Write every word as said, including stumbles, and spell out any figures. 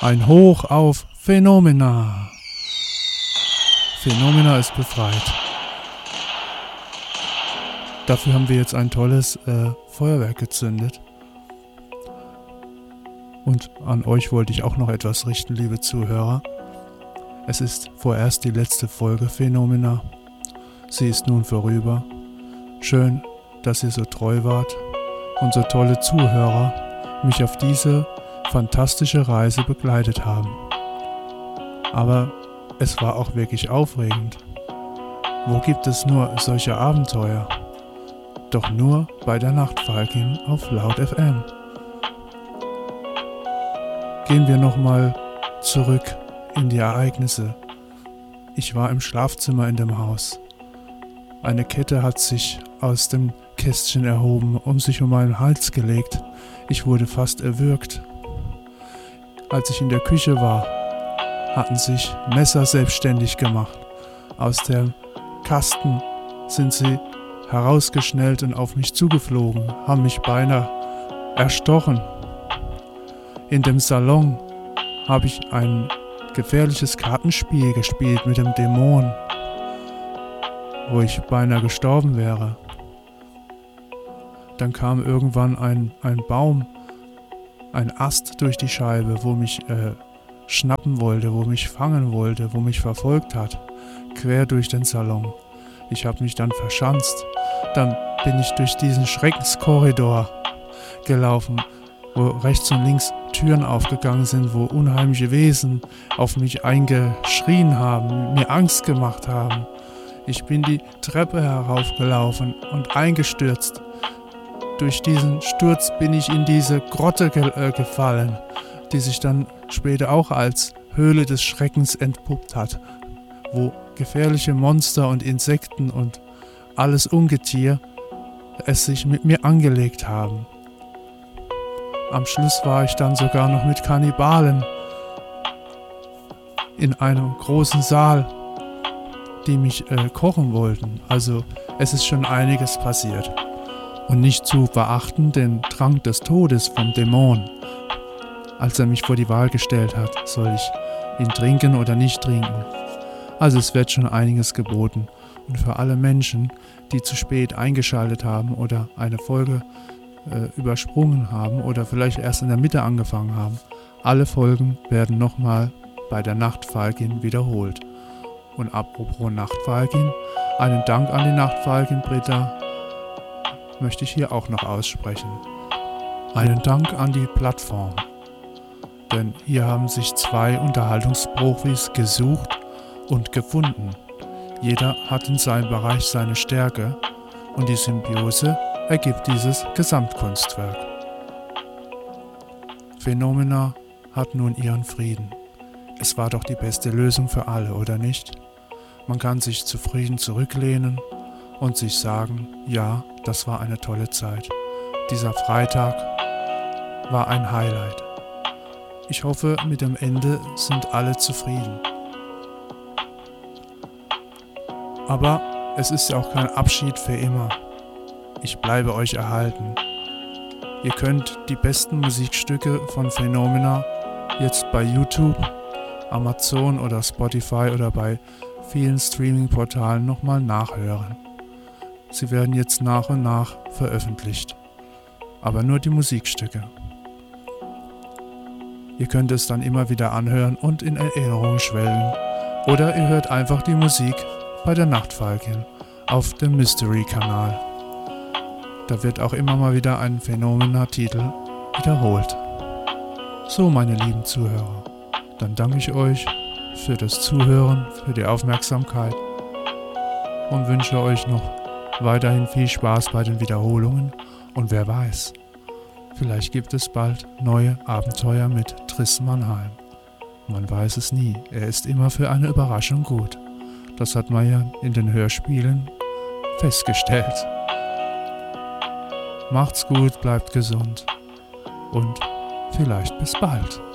Ein Hoch auf Phenomena. Phenomena ist befreit. Dafür haben wir jetzt ein tolles äh, Feuerwerk gezündet. Und an euch wollte ich auch noch etwas richten, liebe Zuhörer. Es ist vorerst die letzte Folge Phenomena. Sie ist nun vorüber. Schön, dass ihr so treu wart und so tolle Zuhörer mich auf diese fantastische Reise begleitet haben. Aber es war auch wirklich aufregend. Wo gibt es nur solche Abenteuer? Doch nur bei der Nachtfalkin auf Laut F M. Gehen wir nochmal zurück in die Ereignisse. Ich war im Schlafzimmer in dem Haus. Eine Kette hat sich aus dem Kästchen erhoben und sich um meinen Hals gelegt. Ich wurde fast erwürgt. Als ich in der Küche war, hatten sich Messer selbstständig gemacht. Aus dem Kasten sind sie herausgeschnellt und auf mich zugeflogen, haben mich beinahe erstochen. In dem Salon habe ich ein gefährliches Kartenspiel gespielt mit dem Dämon, wo ich beinahe gestorben wäre. Dann kam irgendwann ein, ein Baum, ein Ast durch die Scheibe, wo mich äh, schnappen wollte, wo mich fangen wollte, wo mich verfolgt hat, quer durch den Salon. Ich habe mich dann verschanzt. Dann bin ich durch diesen Schreckenskorridor gelaufen, wo rechts und links Türen aufgegangen sind, wo unheimliche Wesen auf mich eingeschrien haben, mir Angst gemacht haben. Ich bin die Treppe heraufgelaufen und eingestürzt. Durch diesen Sturz bin ich in diese Grotte ge- äh, gefallen, die sich dann später auch als Höhle des Schreckens entpuppt hat, wo gefährliche Monster und Insekten und alles Ungetier es sich mit mir angelegt haben. Am Schluss war ich dann sogar noch mit Kannibalen in einem großen Saal, die mich äh, kochen wollten. Also es ist schon einiges passiert. Und nicht zu beachten den Trank des Todes vom Dämon. Als er mich vor die Wahl gestellt hat, soll ich ihn trinken oder nicht trinken. Also es wird schon einiges geboten. Und für alle Menschen, die zu spät eingeschaltet haben oder eine Folge äh, übersprungen haben oder vielleicht erst in der Mitte angefangen haben, alle Folgen werden nochmal bei der Nachtfalkin wiederholt. Und apropos Nachtfalkin, einen Dank an die Nachtfalkin Britta möchte ich hier auch noch aussprechen. Einen Dank an die Plattform. Denn hier haben sich zwei Unterhaltungsprofis gesucht und gefunden. Jeder hat in seinem Bereich seine Stärke und die Symbiose ergibt dieses Gesamtkunstwerk. Phenomena hat nun ihren Frieden. Es war doch die beste Lösung für alle, oder nicht? Man kann sich zufrieden zurücklehnen und sich sagen, ja, das war eine tolle Zeit. Dieser Freitag war ein Highlight. Ich hoffe, mit dem Ende sind alle zufrieden. Aber es ist ja auch kein Abschied für immer. Ich bleibe euch erhalten. Ihr könnt die besten Musikstücke von Phenomena jetzt bei YouTube, Amazon oder Spotify oder bei vielen Streaming-Portalen nochmal nachhören. Sie werden jetzt nach und nach veröffentlicht. Aber nur die Musikstücke. Ihr könnt es dann immer wieder anhören und in Erinnerung schwelgen. Oder ihr hört einfach die Musik bei der Nachtfalkin auf dem Mystery-Kanal. Da wird auch immer mal wieder ein Phenomena-Titel wiederholt. So, meine lieben Zuhörer, dann danke ich euch für das Zuhören, für die Aufmerksamkeit und wünsche euch noch weiterhin viel Spaß bei den Wiederholungen und wer weiß, vielleicht gibt es bald neue Abenteuer mit Triss Mannheim. Man weiß es nie, er ist immer für eine Überraschung gut. Das hat man ja in den Hörspielen festgestellt. Macht's gut, bleibt gesund und vielleicht bis bald.